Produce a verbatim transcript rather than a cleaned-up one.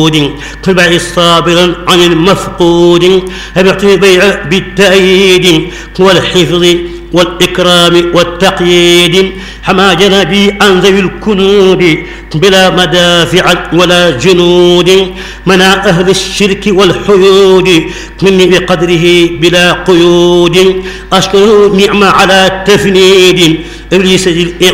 تبع صابرا عن المفقود أبعت البيع بالتأييد والحفظ والإكرام والتقييد حما جنبي عن ذوي الكنود بلا مدافع ولا جنود منع أهل الشرك والحيود مني بقدره بلا قيود أشكر النعمة على التفنيد إبليس